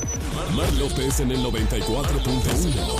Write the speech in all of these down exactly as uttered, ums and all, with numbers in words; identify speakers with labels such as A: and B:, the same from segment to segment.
A: Mar López en el noventa y cuatro punto uno.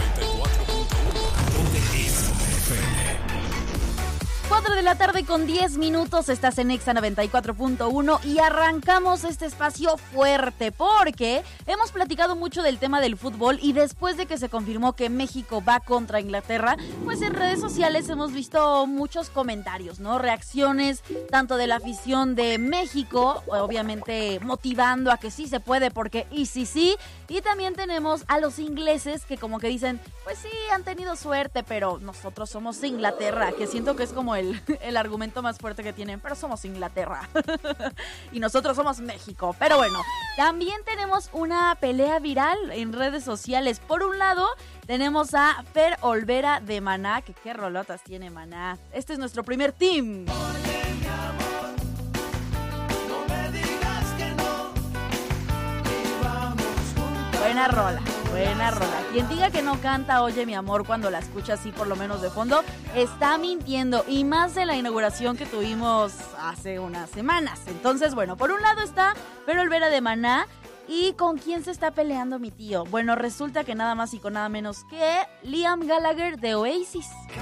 B: cuatro de la tarde con diez minutos, estás en Exa noventa y cuatro punto uno y arrancamos este espacio fuerte porque hemos platicado mucho del tema del fútbol y después de que se confirmó que México va contra Inglaterra, pues en redes sociales hemos visto muchos comentarios, ¿no? Reacciones tanto de la afición de México, obviamente motivando a que sí se puede porque y sí sí, y también tenemos a los ingleses que como que dicen, pues sí, han tenido suerte, pero nosotros somos Inglaterra, que siento que es como el, el argumento más fuerte que tienen, pero somos Inglaterra y nosotros somos México. Pero bueno, también tenemos una pelea viral en redes sociales. Por un lado, tenemos a Fer Olvera de Maná, que qué rolotas tiene Maná. Este es nuestro primer team.
C: Oye, mi amor, no me digas que no, y vamos juntos.
B: Buena rola. Buena rola. Quien diga que no canta Oye mi amor cuando la escucha así por lo menos de fondo, está mintiendo. Y más de la inauguración que tuvimos hace unas semanas. Entonces, bueno, por un lado está Fer Olvera de Maná. ¿Y con quién se está peleando mi tío? Bueno, resulta que nada más y con nada menos que Liam Gallagher de Oasis.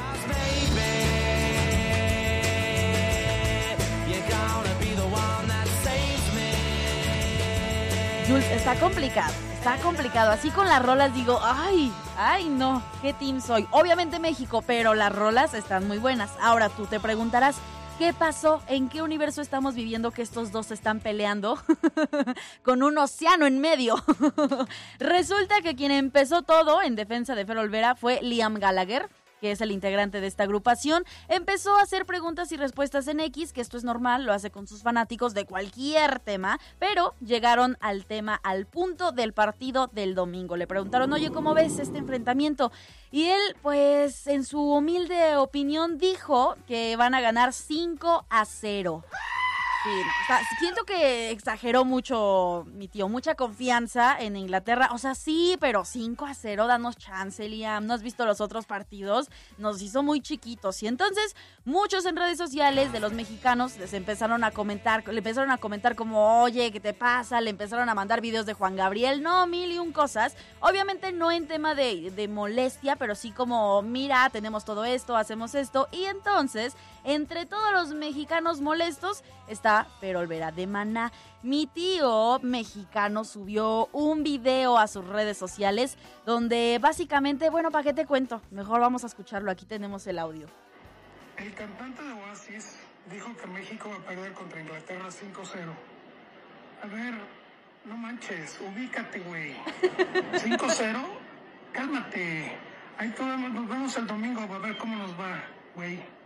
B: Jules, está complicado, está complicado. Así con las rolas digo, ay, ay no, qué team soy. Obviamente México, pero las rolas están muy buenas. Ahora tú te preguntarás, ¿qué pasó? ¿En qué universo estamos viviendo que estos dos se están peleando con un océano en medio? Resulta que quien empezó todo en defensa de Fer Olvera fue Liam Gallagher, que es el integrante de esta agrupación. Empezó a hacer preguntas y respuestas en X, que esto es normal, lo hace con sus fanáticos de cualquier tema, pero llegaron al tema, al punto del partido del domingo. Le preguntaron, oye, ¿cómo ves este enfrentamiento? Y él, pues, en su humilde opinión, dijo que van a ganar cinco a cero. Sí, o sea, siento que exageró mucho mi tío, mucha confianza en Inglaterra, o sea, sí, pero cinco a cero, danos chance, Liam, ¿no has visto los otros partidos? Nos hizo muy chiquitos, y entonces muchos en redes sociales de los mexicanos les empezaron a comentar, le empezaron a comentar como, oye, ¿qué te pasa? Le empezaron a mandar videos de Juan Gabriel, no, mil y un cosas, obviamente no en tema de, de molestia, pero sí como, mira, tenemos todo esto, hacemos esto, y entonces, entre todos los mexicanos molestos, está Fer Olvera de Maná. Mi tío mexicano subió un video a sus redes sociales donde básicamente, bueno, ¿para qué te cuento? Mejor vamos a escucharlo, aquí tenemos el audio.
D: El cantante de Oasis dijo que México va a perder contra Inglaterra cinco cero. A ver, no manches, ubícate, güey. ¿cinco cero? Cálmate. Ahí podemos, nos vemos el domingo a ver cómo nos va, güey.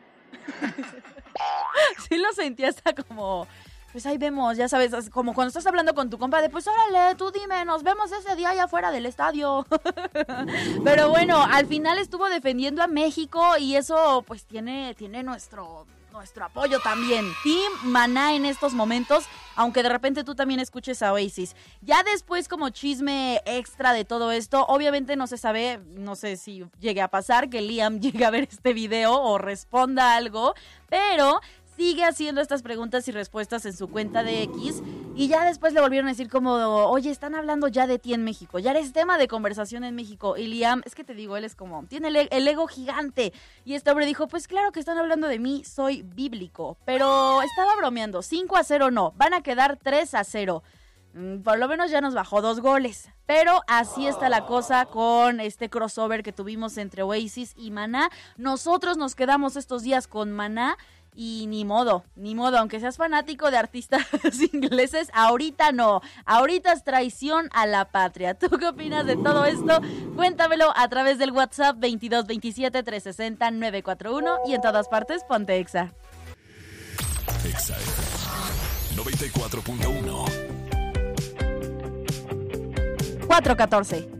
B: Sí lo sentí hasta como, pues ahí vemos, ya sabes, como cuando estás hablando con tu compa de, pues órale, tú dime, nos vemos ese día allá afuera del estadio. Pero bueno, al final estuvo defendiendo a México y eso pues tiene, tiene nuestro... nuestro apoyo también. Team Maná en estos momentos, aunque de repente tú también escuches a Oasis. Ya después, como chisme extra de todo esto, obviamente no se sabe, no sé si llegue a pasar que Liam llegue a ver este video o responda algo, pero sigue haciendo estas preguntas y respuestas en su cuenta de X y ya después le volvieron a decir como, oye, están hablando ya de ti en México, ya eres tema de conversación en México. Y Liam, es que te digo, él es como, tiene el, el ego gigante. Y este hombre dijo, pues claro que están hablando de mí, soy bíblico. Pero estaba bromeando, cinco a cero no, van a quedar tres a cero. Por lo menos ya nos bajó dos goles. Pero así está la cosa con este crossover que tuvimos entre Oasis y Maná. Nosotros nos quedamos estos días con Maná. Y ni modo, ni modo, aunque seas fanático de artistas ingleses, ahorita no, ahorita es traición a la patria. ¿Tú qué opinas de todo esto? Cuéntamelo a través del WhatsApp veintidós veintisiete trescientos sesenta nueve cuatro uno y en todas partes ponte Exa.
A: Exa noventa y cuatro punto uno.
B: cuatro catorce.